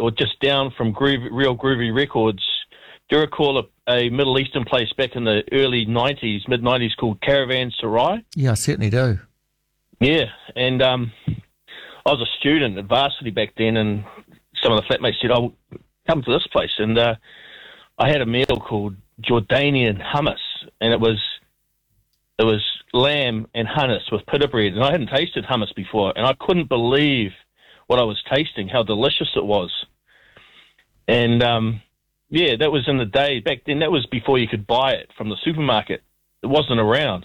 or just down from Real Groovy Records. Do you recall a Middle Eastern place back in the early 90s, mid-90s, called Caravan Sarai? Yeah, I certainly do. Yeah, and I was a student at varsity back then, and some of the flatmates said, "Oh, come to this place." And I had a meal called Jordanian hummus, and it was lamb and hummus with pita bread, and I hadn't tasted hummus before, and I couldn't believe what I was tasting, how delicious it was. And yeah, that was in the day back then. That was before you could buy it from the supermarket. It wasn't around.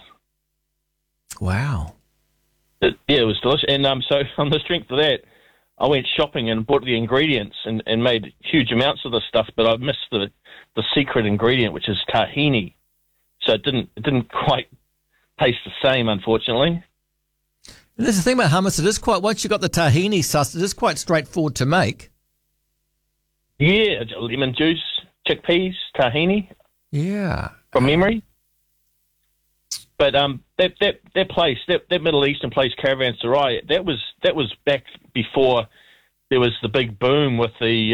Wow. It was delicious. And so on the strength of that, I went shopping and bought the ingredients and made huge amounts of this stuff, but I missed the secret ingredient, which is tahini. So it didn't quite taste the same, unfortunately. And there's the thing about hummus, it is quite, once you've got the tahini sauce, it is quite straightforward to make. Yeah, lemon juice, chickpeas, tahini. Yeah. From memory. But that place, that Middle Eastern place, Caravan Sarai, that was back before there was the big boom with the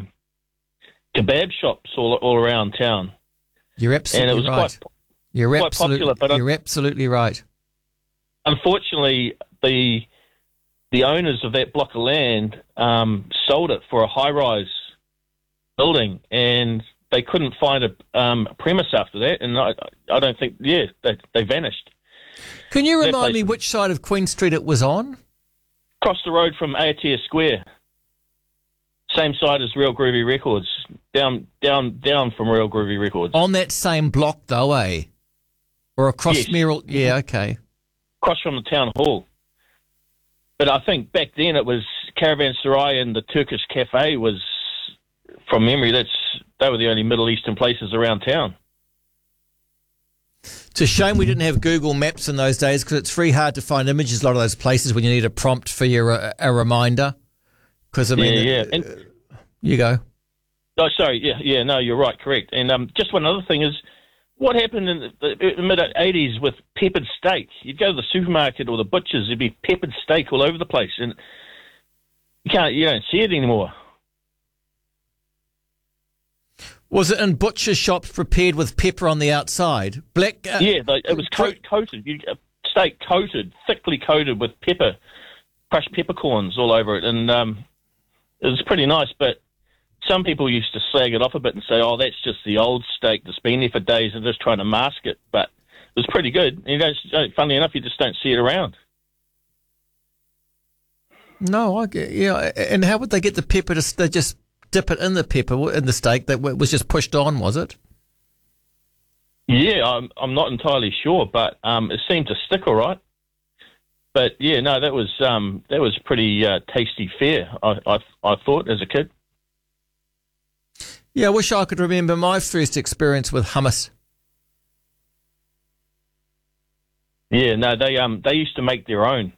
kebab shops all around town. You're absolutely and it was right. Quite popular. But you're absolutely right. Unfortunately, the owners of that block of land sold it for a high-rise building, and they couldn't find a premise after that, and I don't think, they vanished. Can you remind me which side of Queen Street it was on? Across the road from Aotea Square. Same side as Real Groovy Records. Down from Real Groovy Records. On that same block, though, eh? Or across Yes. Merrill? Yeah, okay. Across from the town hall. But I think back then it was Caravan Sarai and the Turkish Cafe was, from memory, they were the only Middle Eastern places around town. It's a shame we didn't have Google Maps in those days, because it's very hard to find images a lot of those places when you need a prompt for your a reminder. Because, I mean, yeah. And, you go. oh, sorry, yeah, no, you're right, correct. And just one other thing is, what happened in the mid-'80s with peppered steak? You'd go to the supermarket or the butcher's, there'd be peppered steak all over the place, and you don't see it anymore. Was it in butcher shops prepared with pepper on the outside? Black? Yeah, it was coated. Steak coated, thickly coated with pepper, crushed peppercorns all over it, and it was pretty nice. But some people used to slag it off a bit and say, "Oh, that's just the old steak that's been there for days and just trying to mask it." But it was pretty good. And funnily enough, you just don't see it around. No, and how would they get the pepper they just dip it in the pepper in the steak that was just pushed on, was it? Yeah, I'm not entirely sure, but it seemed to stick all right. But yeah, no, that was pretty tasty fare. I thought as a kid. Yeah, I wish I could remember my first experience with hummus. Yeah, no, they used to make their own,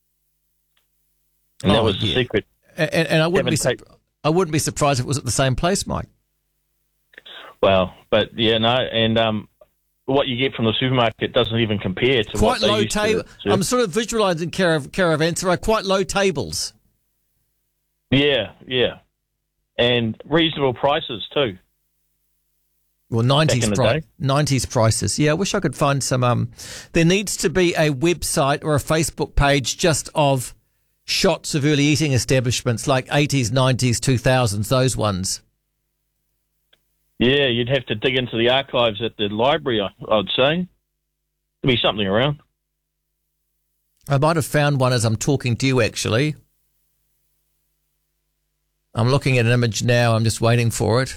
and that was the secret. And I wouldn't be surprised if it was at the same place, Mike. Well, but yeah, no, and what you get from the supermarket doesn't even compare to quite what they low used table. to. I'm sort of visualising Caravanserai, quite low tables. Yeah, and reasonable prices too. Well, 90s prices. Yeah, I wish I could find some. There needs to be a website or a Facebook page just of shots of early eating establishments like 80s, 90s, 2000s, those ones. Yeah, you'd have to dig into the archives at the library, I'd say. There'd be something around. I might have found one as I'm talking to you, actually. I'm looking at an image now. I'm just waiting for it.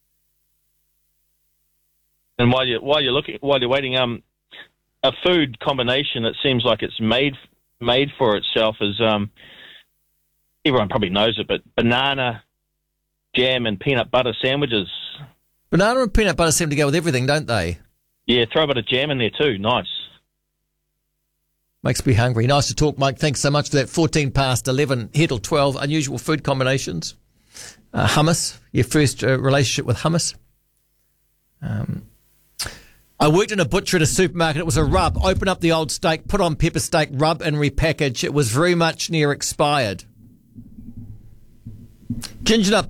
And while you're waiting, a food combination that seems like it's made for itself is everyone probably knows it, but banana, jam, and peanut butter sandwiches. Banana and peanut butter seem to go with everything, don't they? Yeah, throw a bit of jam in there too. Nice. Makes me hungry. Nice to talk, Mike. Thanks so much for that. 14 past 11, here till 12. Unusual food combinations. Hummus. Your first relationship with hummus. I worked in a butcher at a supermarket. It was a rub. Open up the old steak, put on pepper steak, rub and repackage. It was very much near expired. Ginger nut